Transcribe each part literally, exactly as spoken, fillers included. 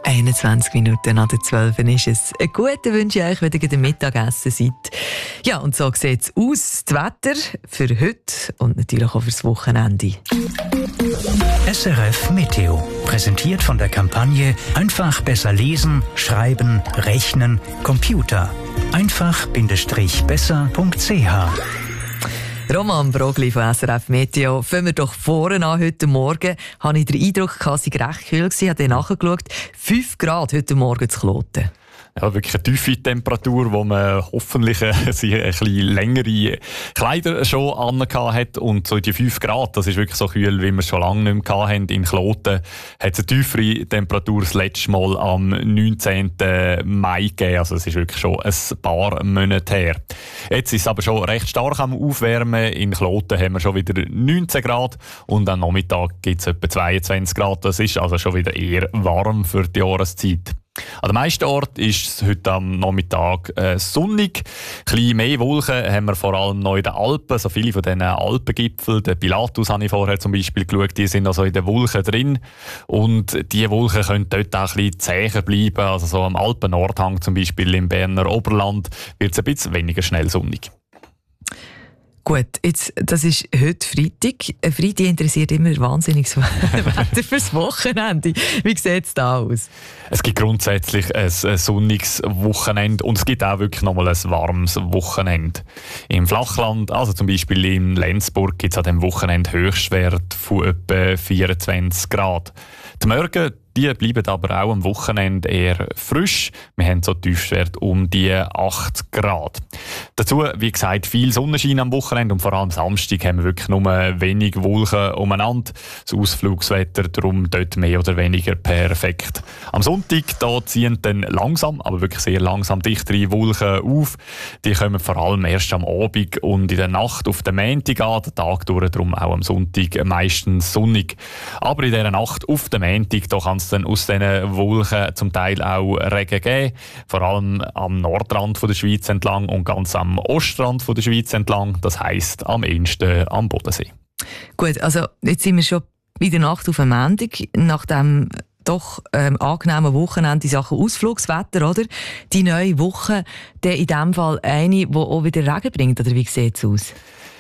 einundzwanzig Minuten nach der zwölf ist es. Einen guten wünsche ich euch, wenn ihr am Mittagessen seid. Ja, und so sieht es aus. Das Wetter für heute und natürlich auch fürs Wochenende. S R F Meteo. Präsentiert von der Kampagne Einfach besser lesen, schreiben, rechnen, Computer. einfach-besser punkt c h. Roman Brogli von S R F Meteo. Fangen wir doch vorne an. Heute Morgen hatte ich den Eindruck, dass es recht kühl war. Ich habe nachgeschaut. fünf Grad heute Morgen zu Kloten. Ja, wirklich eine tiefe Temperatur, wo man hoffentlich äh, ein bisschen längere Kleider schon angehabt hat. Und so die fünf Grad, das ist wirklich so kühl, wie wir es schon lange nicht mehr hatten. In Kloten hat es eine tiefere Temperatur das letzte Mal am neunzehnten Mai gegeben. Also es ist wirklich schon ein paar Monate her. Jetzt ist es aber schon recht stark am Aufwärmen. In Kloten haben wir schon wieder neunzehn Grad und am Nachmittag gibt es etwa zweiundzwanzig Grad. Das ist also schon wieder eher warm für die Jahreszeit. An den meisten Orten ist es heute am Nachmittag äh, sonnig. Ein bisschen mehr Wolken haben wir vor allem noch in den Alpen. So viele von diesen Alpengipfeln, den Pilatus habe ich vorher zum Beispiel geschaut, die sind also in den Wolken drin. Und diese Wolken können dort auch ein bisschen zäher bleiben. Also so am Alpen-Nordhang zum Beispiel im Berner Oberland wird es ein bisschen weniger schnell sonnig. Gut, jetzt, das ist heute Freitag. Ein Freitag interessiert immer wahnsinnig das Wetter fürs Wochenende. Wie sieht es da aus? Es gibt grundsätzlich ein, ein sonniges Wochenende und es gibt auch wirklich nochmal ein warmes Wochenende. Im Flachland, also zum Beispiel in Lenzburg, gibt es an diesem Wochenende Höchstwert von etwa vierundzwanzig Grad. Die Morgen die bleiben aber auch am Wochenende eher frisch. Wir haben so Tiefstwert um die acht Grad. Dazu, wie gesagt, viel Sonnenschein am Wochenende und vor allem Samstag haben wir wirklich nur wenig Wolken umeinander. Das Ausflugswetter darum dort mehr oder weniger perfekt. Am Sonntag da ziehen dann langsam, aber wirklich sehr langsam dichtere Wolken auf. Die kommen vor allem erst am Abend und in der Nacht auf den Montag an. Der Tag durch, darum auch am Sonntag meistens sonnig. Aber in dieser Nacht auf den Montag da kann es dann aus diesen Wolken zum Teil auch Regen geben. Vor allem am Nordrand von der Schweiz entlang und ganz am Ostrand von der Schweiz entlang. Das heisst am ehesten am Bodensee. Gut, also jetzt sind wir schon in der Nacht auf dem Montag, nach dem doch ähm, angenehmen Wochenende in Sachen Ausflugswetter, oder? Die neue Woche, der in diesem Fall eine, die auch wieder Regen bringt, oder wie sieht es aus?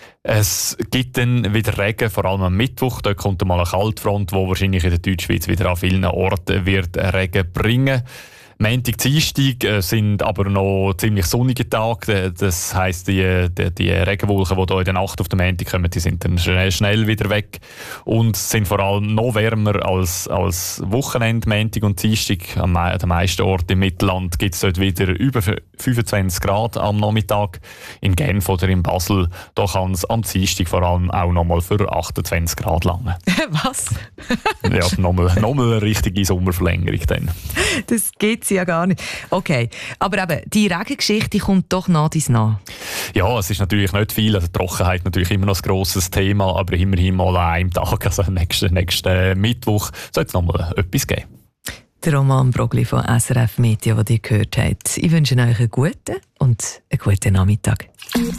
Es gibt dann wieder Regen, vor allem am Mittwoch. Da kommt mal eine Kaltfront, die wahrscheinlich in der Deutschschweiz wieder an vielen Orten wird Regen bringen. Montag, Dienstag äh, sind aber noch ziemlich sonnige Tage. Das heisst, die, die, die Regenwolken, die hier in der Nacht auf den Montag kommen, die sind dann schnell, schnell wieder weg. Und sind vor allem noch wärmer als, als Wochenende, Montag und Dienstag. An den meisten Orten im Mittelland gibt es dort wieder über fünfundzwanzig Grad am Nachmittag. In Genf oder in Basel, da kann es am Dienstag vor allem auch noch mal für achtundzwanzig Grad langen. Was? Ja, nochmal noch mal eine richtige Sommerverlängerung dann. Das gibt's ja gar nicht. Okay, aber eben, die Regengeschichte kommt doch nach dies nach. Ja, es ist natürlich nicht viel. Also Trockenheit natürlich immer noch ein grosses Thema, aber immerhin mal an einem Tag, also nächsten, nächsten Mittwoch, soll es noch mal etwas geben. Der Roman Brogli von S R F Meteo, den ihr gehört habt. Ich wünsche euch einen guten und einen guten Nachmittag.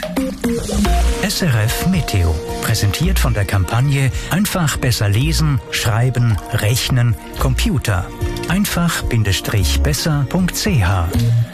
S R F Meteo. Präsentiert von der Kampagne Einfach besser lesen, schreiben, rechnen, Computer. einfach-besser punkt c h.